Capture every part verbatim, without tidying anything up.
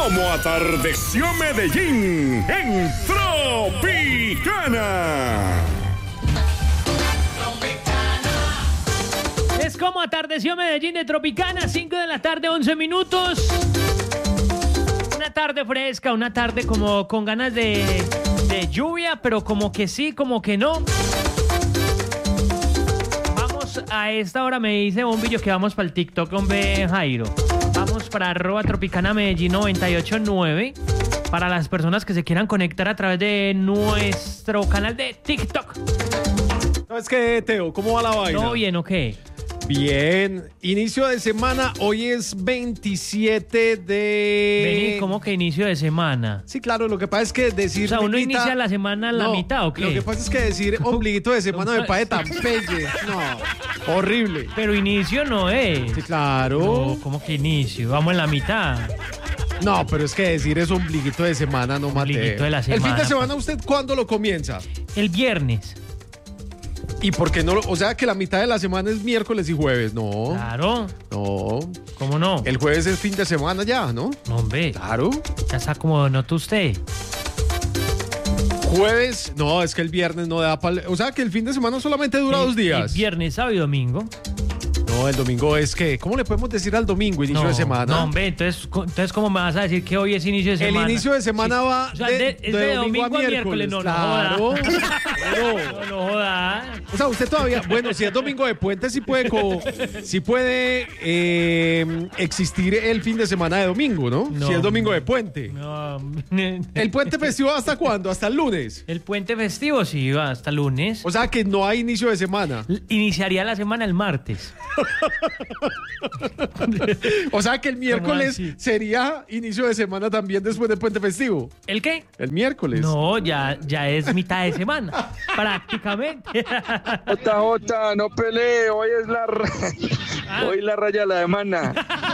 Como atardeció Medellín en Tropicana. Es como atardeció Medellín de Tropicana, cinco de la tarde, once minutos. Una tarde fresca, una tarde como con ganas de, de lluvia, pero como que sí, como que no. Vamos a esta hora, me dice Bombillo, que vamos para el TikTok, hombre Jairo. Vamos para arroba Tropicana Medellín noventa y ocho nueve. Para las personas que se quieran conectar a través de nuestro canal de TikTok. ¿Sabes qué, Teo? ¿Cómo va la vaina? ¿Todo bien o qué? Bien. Inicio de semana. Hoy es veintisiete de... Vení, ¿cómo que inicio de semana? Sí, claro. Lo que pasa es que decir... O sea, ¿uno mitad... inicia la semana a la no, mitad o qué? Lo que pasa es que decir ombliguito de semana me parece tan pelle. No, horrible. Pero inicio no es. Sí, claro. No, ¿cómo que inicio? Vamos en la mitad. No, pero es que decir es ombliguito de semana, no mate. Ombliguito de la semana. ¿El fin de semana usted cuándo lo comienza? El viernes. ¿Y por qué no? lo- O sea, que la mitad de la semana es miércoles y jueves. No, Claro. no. ¿Cómo no? El jueves es fin de semana ya, ¿no? No, hombre. Claro. Ya está como nota usted. Jueves, no, es que el viernes no da para... O sea, que el fin de semana solamente dura El- dos días. el viernes, sábado y domingo. No, el domingo es que... ¿Cómo le podemos decir al domingo, inicio no, de semana? No, hombre, entonces, co- entonces, ¿cómo me vas a decir que hoy es inicio de El semana? inicio de semana Sí. va O sea, de, de- es de de domingo, a miércoles. No, claro. no joda. Claro. No, no joda. O sea, usted todavía... Bueno, si es domingo de puente, sí puede, co- sí puede eh, existir el fin de semana de domingo, ¿no? No. Si es domingo de puente. No. ¿El puente festivo hasta cuándo? ¿Hasta el lunes? El puente festivo sí va hasta lunes. O sea, que no hay inicio de semana. Iniciaría la semana el martes. O sea, que el miércoles así? sería inicio de semana también después del puente festivo. ¿El qué? El miércoles. No, ya, ya es mitad de semana, prácticamente. Jota, Jota, no pelee, hoy es la ra- hoy la raya la semana.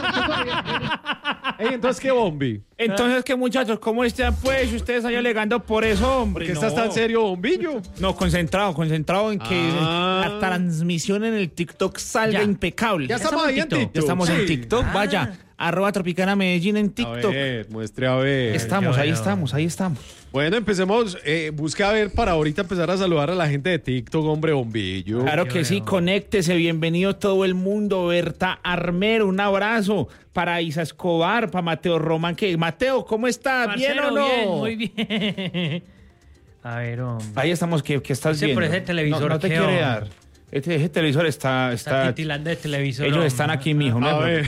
Ey, entonces, ¿qué bombi? Entonces, ¿qué muchachos? ¿Cómo están pues? Ustedes ahí alegando por eso, hombre. ¿Por qué no. estás tan serio, bombillo? No, concentrado, concentrado en que Ah. la transmisión en el TikTok salga Ya. impecable. Ya estamos estamos ahí en en TikTok. TikTok. Ya estamos en Sí. TikTok, Ah. vaya. Arroba Tropicana Medellín en A TikTok. ver, muestre a ver. Estamos, Yo ahí veo. estamos, ahí estamos. Bueno, empecemos. Eh, busque a ver para ahorita empezar a saludar a la gente de TikTok, hombre, bombillo. Claro Yo que sí, veo. conéctese, bienvenido todo el mundo. Berta Armero, un abrazo para Isa Escobar, para Mateo Román. que Mateo, ¿cómo está? ¿Bien Parcero, o no? bien, muy bien. A ver, hombre. Ahí estamos, que, que estás Ese, viendo. pero ese televisor, no, no te ¿qué quiere onda? dar. Este, ese televisor está... Está está titilando de televisor. ellos hombre. están aquí, mijo. ¿no? A ver.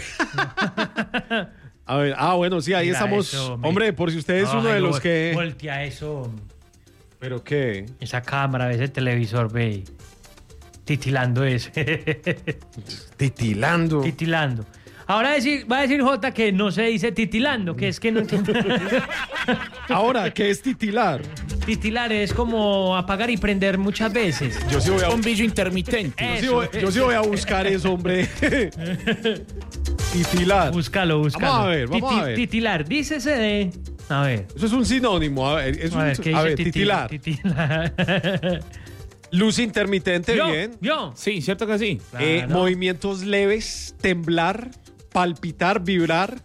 A ver, ah, bueno, sí, ahí Mira estamos. eso, hombre. hombre, por si usted es Ay, uno de no, los que. Voltea eso, hombre. ¿Pero qué? Esa cámara, ese televisor, ve. Titilando eso. Titilando. Titilando. Ahora decir, va a decir Jota que no se dice titilando, que es que no entiendo. Ahora, ¿qué es titilar? Titilar es como apagar y prender muchas veces. Yo sí voy a, Un billo intermitente. yo sí voy, yo sí voy a buscar eso, hombre. Titilar. Búscalo, búscalo. Vamos a ver, vamos Titi- a ver. Titilar, dícese de... A ver. Eso es un sinónimo. A ver, es A un- ver, ¿qué a dice ver, titi- titilar. titilar? Luz intermitente, Yo, bien. yo. Sí, ¿cierto que sí? Eh, Claro. movimientos leves, temblar, palpitar, vibrar,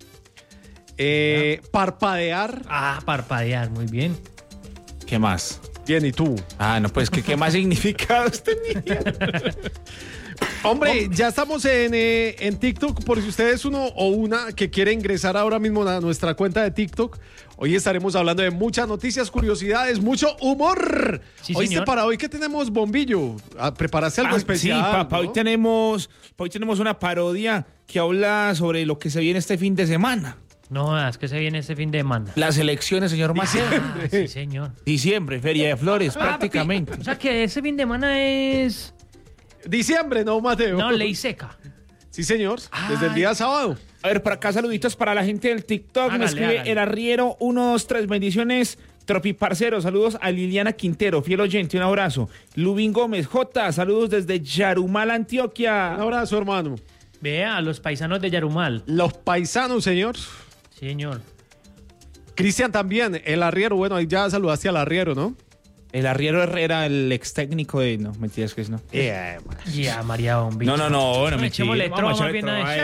eh, parpadear. Ah, parpadear, muy bien. ¿Qué más? Bien, ¿y tú? Ah, no, pues, ¿qué, qué más significados tenía? Hombre, ya estamos en, eh, en TikTok. Por si usted es uno o una que quiere ingresar ahora mismo a nuestra cuenta de TikTok, hoy estaremos hablando de muchas noticias, curiosidades, mucho humor. Sí, ¿Oíste señor. para hoy qué tenemos, Bombillo? Ah, ¿preparaste algo Ah, especial? Sí, papá, ¿no? hoy tenemos, hoy tenemos una parodia que habla sobre lo que se viene este fin de semana. No, es que se viene este fin de semana. Las elecciones, señor Mateo. Ah, sí, señor. Diciembre, Feria de Flores, prácticamente. O sea que ese fin de semana es... Diciembre, ¿no, Mateo? No, ley seca. Sí, señor. Desde el día sábado. A ver, por acá saluditos para la gente del TikTok. Hágale, Me escribe hágale. el arriero uno, dos, tres, bendiciones. Tropiparcero, saludos a Liliana Quintero, fiel oyente, un abrazo. Lubin Gómez, J, saludos desde Yarumal, Antioquia. Un abrazo, hermano. Vea, a los paisanos de Yarumal. Los paisanos, señor. Sí, señor. Cristian también, el arriero. Bueno, ahí ya saludaste al arriero, ¿no? El arriero Herrera, el ex técnico de... No, mentiras que es no. Ya, María Bombillo. No, no, no, no, Echémosle mentiras. troma Vamos a bien echarle a troma,